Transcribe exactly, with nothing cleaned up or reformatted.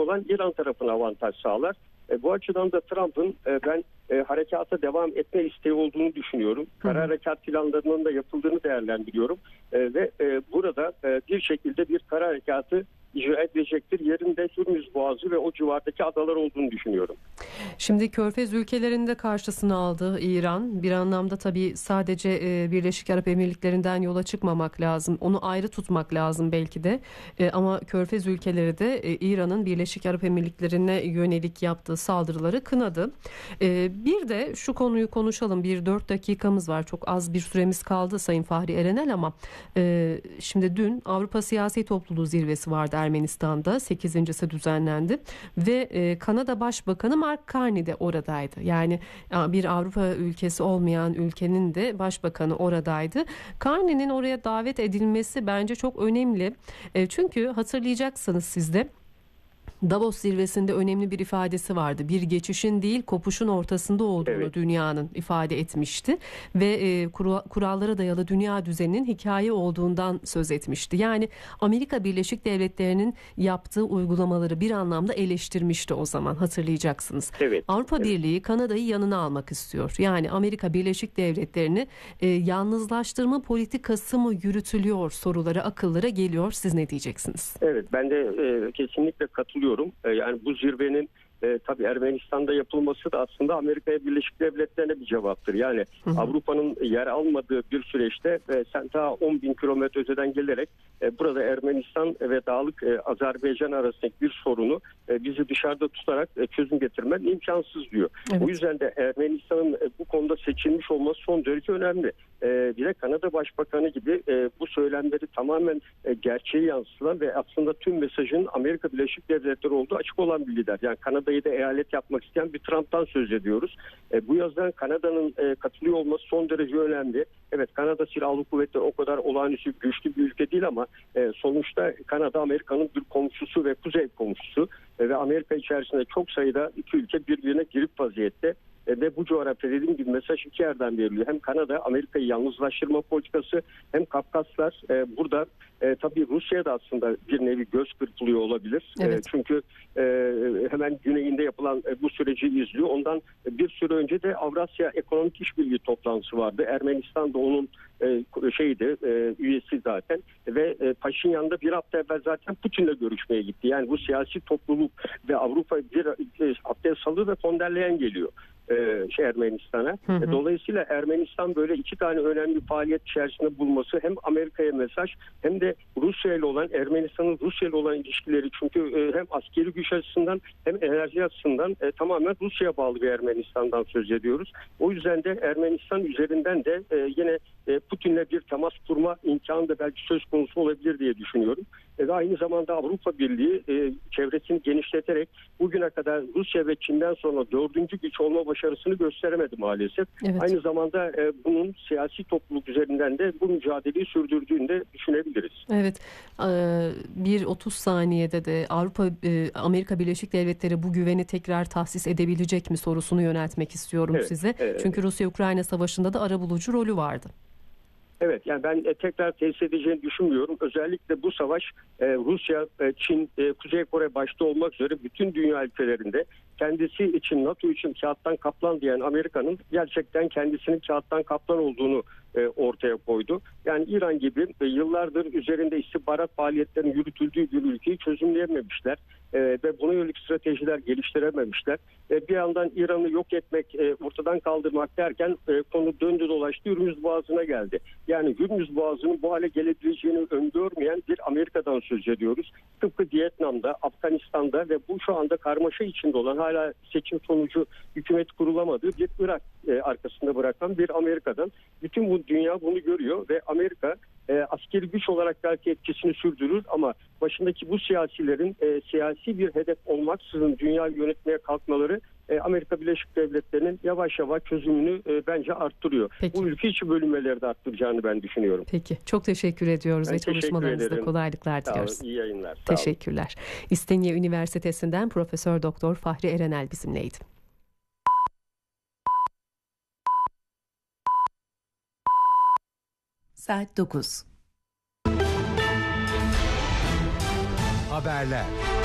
olan İran tarafına avantaj sağlar. E, bu açıdan da Trump'ın e, ben e, harekata devam etme isteği olduğunu düşünüyorum. Kara hı hı. harekat planlarının da yapıldığını değerlendiriyorum. E, ve e, burada e, bir şekilde bir kara harekatı icra edilecektir. Yerinde Hürmüz Boğazı ve o civardaki adalar olduğunu düşünüyorum. Şimdi Körfez ülkelerinde karşısına aldı İran. Bir anlamda tabii sadece e, Birleşik Arap Emirlikleri'nden yola çıkmamak lazım. Onu ayrı tutmak lazım belki de. E, ama Körfez ülkeleri de e, İran'ın Birleşik Arap Emirlikleri'ne yönelik yaptığı saldırıları kınadı. E, bir de şu konuyu konuşalım. Bir dört dakikamız var. Çok az bir süremiz kaldı Sayın Fahri Erenel ama e, şimdi dün Avrupa Siyasi Topluluğu Zirvesi vardı Ermenistan'da. sekizincisi düzenlendi ve e, Kanada Başbakanı Mark Carney de oradaydı. Yani bir Avrupa ülkesi olmayan ülkenin de başbakanı oradaydı. Carney'nin oraya davet edilmesi bence çok önemli. E, çünkü hatırlayacaksınız siz de Davos zirvesinde önemli bir ifadesi vardı. Bir geçişin değil kopuşun ortasında olduğunu evet. dünyanın ifade etmişti. Ve e, kurallara dayalı dünya düzeninin hikaye olduğundan söz etmişti. Yani Amerika Birleşik Devletleri'nin yaptığı uygulamaları bir anlamda eleştirmişti o zaman, hatırlayacaksınız. Evet. Avrupa evet. Birliği Kanada'yı yanına almak istiyor. Yani Amerika Birleşik Devletleri'ni e, yalnızlaştırma politikası mı yürütülüyor soruları akıllara geliyor. Siz ne diyeceksiniz? Evet, ben de e, kesinlikle katılıyorum. Yani bu zirvenin e, tabii Ermenistan'da yapılması da aslında Amerika Birleşik Devletleri'ne bir cevaptır. Yani hı hı. Avrupa'nın yer almadığı bir süreçte e, sen ta on bin kilometre öteden gelerek e, burada Ermenistan ve Dağlık e, Azerbaycan arasındaki bir sorunu e, bizi dışarıda tutarak e, çözüm getirmen imkansız diyor. Evet. O yüzden de Ermenistan'ın e, bu konuda seçilmiş olması son derece önemli. E, bir de Kanada Başbakanı gibi e, bu söylemleri tamamen e, gerçeği yansıtan ve aslında tüm mesajın Amerika Birleşik Devletleri olduğu açık olan bir lider. Yani Kanada'yı da eyalet yapmak isteyen bir Trump'tan söz ediyoruz. E, bu yüzden Kanada'nın e, katılıyor olması son derece önemli. Evet, Kanada Silahlı Kuvvetleri o kadar olağanüstü güçlü bir ülke değil ama e, sonuçta Kanada Amerika'nın bir komşusu ve kuzey komşusu e, ve Amerika içerisinde çok sayıda iki ülke birbirine girip vaziyette. Ve bu coğrafya dediğim gibi mesaj iki yerden veriliyor. Hem Kanada Amerika'yı yalnızlaştırma politikası hem Kafkaslar e, burada e, tabii Rusya da aslında bir nevi göz kırpılıyor olabilir. Evet. E, çünkü e, hemen güneyinde yapılan e, bu süreci izliyor. Ondan bir süre önce de Avrasya Ekonomik İşbirliği toplantısı vardı. Ermenistan da onun e, şeydi e, üyesi zaten ve e, Paşinyan da bir hafta evvel zaten Putin'le görüşmeye gitti. Yani bu siyasi topluluk ve Avrupa bir e, haftaya Salı ve von der Leyen geliyor. Şey Ermenistan'a. Hı hı. Dolayısıyla Ermenistan böyle iki tane önemli faaliyet içerisinde bulması hem Amerika'ya mesaj hem de Rusya ile olan Ermenistan'ın Rusya ile olan ilişkileri, çünkü hem askeri güç açısından hem enerji açısından e, tamamen Rusya'ya bağlı bir Ermenistan'dan söz ediyoruz. O yüzden de Ermenistan üzerinden de e, yine e, Putin'le bir temas kurma imkanı da belki söz konusu olabilir diye düşünüyorum. E, ve aynı zamanda Avrupa Birliği e, çevresini genişleterek bugüne kadar Rusya ve Çin'den sonra dördüncü güç olma başarısını gösteremedi maalesef. Evet. Aynı zamanda e, bunun siyasi topluluk üzerinden de bu mücadeleyi sürdürdüğünü de düşünebiliriz. Evet. Bir otuz saniyede de Avrupa Amerika Birleşik Devletleri bu güveni tekrar tahsis edebilecek mi sorusunu yöneltmek istiyorum evet, size. Evet. Çünkü Rusya-Ukrayna savaşında da arabulucu rolü vardı. Evet, yani ben e, tekrar tesis edeceğini düşünmüyorum. Özellikle bu savaş e, Rusya, e, Çin, e, Kuzey Kore başta olmak üzere bütün dünya ülkelerinde kendisi için, NATO için kağıttan kaplan diyen Amerika'nın gerçekten kendisinin kağıttan kaplan olduğunu e, ortaya koydu. Yani İran gibi e, yıllardır üzerinde istihbarat faaliyetlerinin yürütüldüğü bir ülkeyi çözümleyememişler. E, ve buna yönelik stratejiler geliştirememişler. E, bir yandan İran'ı yok etmek, e, ortadan kaldırmak derken e, konu döndü dolaştı Hürmüz Boğazı'na geldi. Yani Hürmüz Boğazı'nın bu hale gelebileceğini öngörmeyen bir Amerika'dan söz ediyoruz. Tıpkı Vietnam'da, Afganistan'da ve bu şu anda karmaşa içinde olan, hala seçim sonucu hükümet kurulamadığı bir Irak e, arkasında bırakan bir Amerika'dan. Bütün bu dünya bunu görüyor ve Amerika e, askeri güç olarak belki etkisini sürdürür ama başındaki bu siyasilerin e, siyasi bir hedef olmaksızın dünyayı yönetmeye kalkmaları e, Amerika Birleşik Devletleri'nin yavaş yavaş çözümünü e, bence arttırıyor. Peki. Bu ülke içi bölünmeleri de arttıracağını ben düşünüyorum. Peki. Çok teşekkür ediyoruz ben ve çalışmalarınızda kolaylıklar diliyoruz. Sağ olun, iyi yayınlar. Sağ Teşekkürler. Olun. İstinye Üniversitesi'nden Profesör Doktor Fahri Erenel bizimleydi. Saat dokuz. Haberler.